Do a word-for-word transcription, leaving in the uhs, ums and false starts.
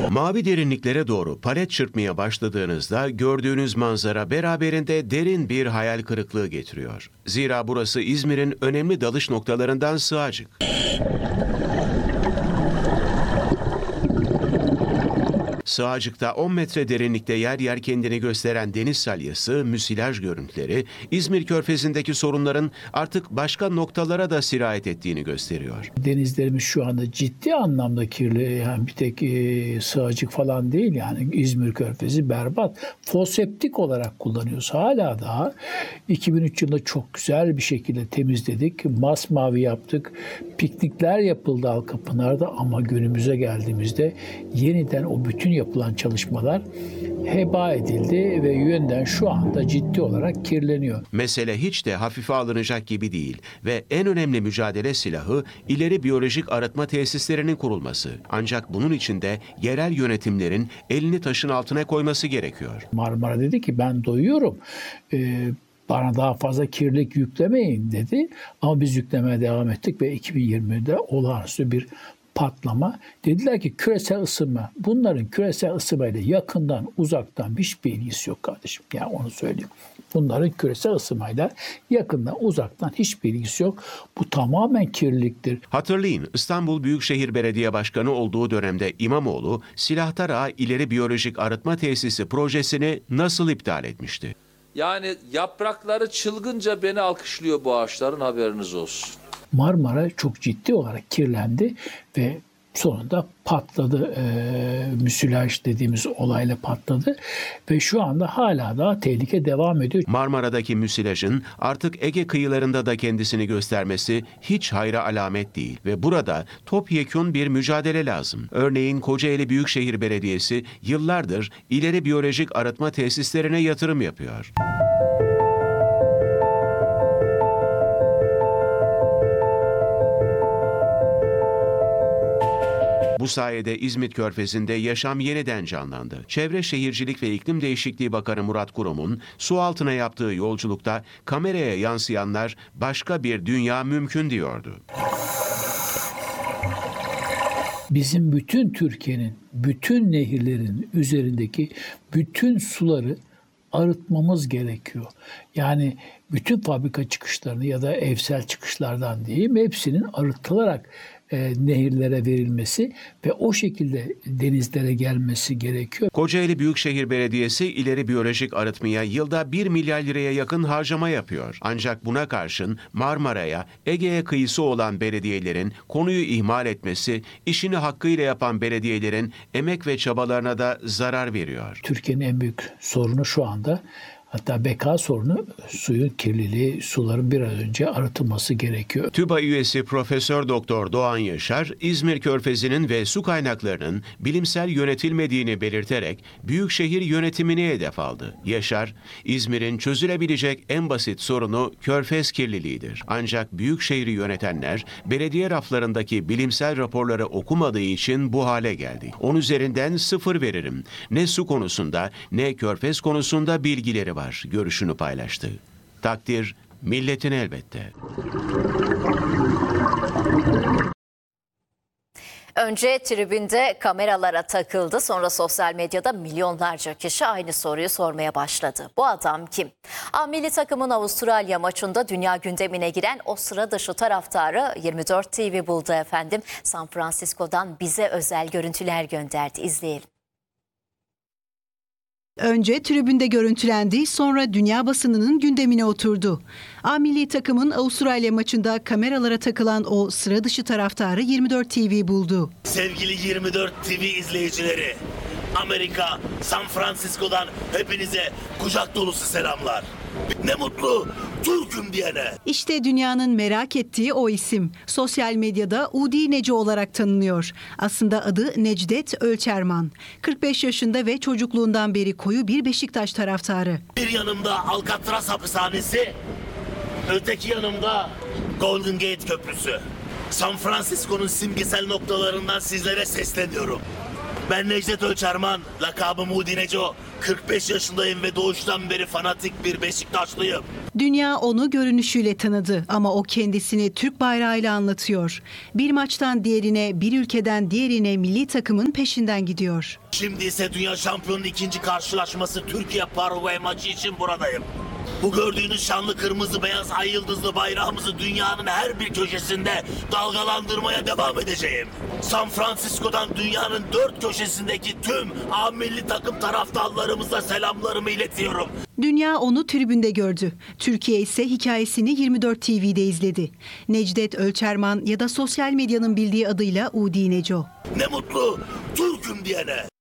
Mavi derinliklere doğru palet çırpmaya başladığınızda gördüğünüz manzara beraberinde derin bir hayal kırıklığı getiriyor. Zira burası İzmir'in önemli dalış noktalarından Sığacık. Sığacık'ta on metre derinlikte yer yer kendini gösteren deniz salyası, müsilaj görüntüleri, İzmir Körfezi'ndeki sorunların artık başka noktalara da sirayet ettiğini gösteriyor. Denizlerimiz şu anda ciddi anlamda kirli. Yani bir tek e, Sığacık falan değil, yani İzmir Körfezi berbat. Foseptik olarak kullanıyoruz. Hala daha iki bin üç yılında çok güzel bir şekilde temizledik. Masmavi yaptık. Piknikler yapıldı Halkapınar'da ama günümüze geldiğimizde yeniden o bütün yapılan çalışmalar heba edildi ve yönden şu anda ciddi olarak kirleniyor. Mesele hiç de hafife alınacak gibi değil ve en önemli mücadele silahı ileri biyolojik arıtma tesislerinin kurulması. Ancak bunun için de yerel yönetimlerin elini taşın altına koyması gerekiyor. Marmara dedi ki ben doyuyorum. Ee, Bana daha fazla kirlilik yüklemeyin dedi. Ama biz yüklemeye devam ettik ve iki bin yirmide olağanüstü bir patlama. Dediler ki küresel ısınma. Bunların küresel ısınmayla yakından uzaktan hiçbir ilgisi yok kardeşim. Yani onu söyleyeyim. Bunların küresel ısınmayla yakından uzaktan hiçbir ilgisi yok. Bu tamamen kirliliktir. Hatırlayın, İstanbul Büyükşehir Belediye Başkanı olduğu dönemde İmamoğlu, Silahtar İleri Biyolojik Arıtma Tesisi projesini nasıl iptal etmişti? Yani yaprakları çılgınca beni alkışlıyor bu ağaçların, haberiniz olsun. Marmara çok ciddi olarak kirlendi ve sonunda patladı. E, müsilaj dediğimiz olayla patladı ve şu anda hala daha tehlike devam ediyor. Marmara'daki müsilajın artık Ege kıyılarında da kendisini göstermesi hiç hayra alamet değil ve burada topyekün bir mücadele lazım. Örneğin Kocaeli Büyükşehir Belediyesi yıllardır ileri biyolojik arıtma tesislerine yatırım yapıyor. Bu sayede İzmit Körfezi'nde yaşam yeniden canlandı. Çevre Şehircilik ve İklim Değişikliği Bakanı Murat Kurum'un su altına yaptığı yolculukta kameraya yansıyanlar başka bir dünya mümkün diyordu. Bizim bütün Türkiye'nin, bütün nehirlerin üzerindeki bütün suları arıtmamız gerekiyor. Yani bütün fabrika çıkışlarını ya da evsel çıkışlardan diyeyim, hepsinin arıtılarak e, nehirlere verilmesi ve o şekilde denizlere gelmesi gerekiyor. Kocaeli Büyükşehir Belediyesi ileri biyolojik arıtmaya yılda bir milyar liraya yakın harcama yapıyor. Ancak buna karşın Marmara'ya, Ege'ye kıyısı olan belediyelerin konuyu ihmal etmesi, işini hakkıyla yapan belediyelerin emek ve çabalarına da zarar veriyor. Türkiye'nin en büyük sorunu şu anda, hatta beka sorunu, suyun kirliliği, suların bir an önce arıtılması gerekiyor. TÜBA üyesi Profesör Doktor Doğan Yaşar, İzmir Körfezi'nin ve su kaynaklarının bilimsel yönetilmediğini belirterek büyükşehir yönetimini hedef aldı. Yaşar, İzmir'in çözülebilecek en basit sorunu körfez kirliliğidir. Ancak büyükşehiri yönetenler belediye raflarındaki bilimsel raporları okumadığı için bu hale geldi. On üzerinden sıfır veririm. Ne su konusunda ne körfez konusunda bilgileri var görüşünü paylaştı. Takdir milletin elbette. Önce tribünde kameralara takıldı, sonra sosyal medyada milyonlarca kişi aynı soruyu sormaya başladı. Bu adam kim? A milli takımın Avustralya maçında dünya gündemine giren o sıra dışı taraftarı yirmi dört T V buldu efendim. San Francisco'dan bize özel görüntüler gönderdi. İzleyelim. Önce tribünde görüntülendi, sonra dünya basınının gündemine oturdu. A milli takımın Avustralya maçında kameralara takılan o sıra dışı taraftarı yirmi dört T V buldu. Sevgili yirmi dört T V izleyicileri, Amerika, San Francisco'dan hepinize kucak dolusu selamlar. Ne mutlu Türk'üm diyene. İşte dünyanın merak ettiği o isim. Sosyal medyada Udi Nece olarak tanınıyor. Aslında adı Necdet Ölçerman. kırk beş yaşında ve çocukluğundan beri koyu bir Beşiktaş taraftarı. Bir yanımda Alcatraz hapishanesi, öteki yanımda Golden Gate Köprüsü. San Francisco'nun simgesel noktalarından sizlere sesleniyorum. Ben Necdet Ölçerman, lakabım Udi Neco. kırk beş yaşındayım ve doğuştan beri fanatik bir Beşiktaşlıyım. Dünya onu görünüşüyle tanıdı ama o kendisini Türk bayrağıyla anlatıyor. Bir maçtan diğerine, bir ülkeden diğerine milli takımın peşinden gidiyor. Şimdi ise Dünya Şampiyonunun ikinci karşılaşması Türkiye-Paraguay maçı için buradayım. Bu gördüğünüz şanlı kırmızı beyaz ay yıldızlı bayrağımızı dünyanın her bir köşesinde dalgalandırmaya devam edeceğim. San Francisco'dan dünyanın dört köşesindeki tüm A milli takım taraftarlarımıza selamlarımı iletiyorum. Dünya onu tribünde gördü. Türkiye ise hikayesini yirmi dört T V'de izledi. Necdet Ölçerman ya da sosyal medyanın bildiği adıyla Udi Neco. Ne mutlu Türk'üm diyene.